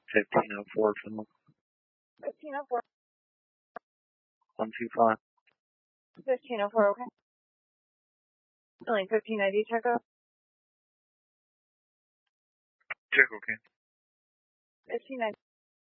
1504 Finland. 1504. 125. 1504, okay. Only 1590, check up. Check, okay. 1590.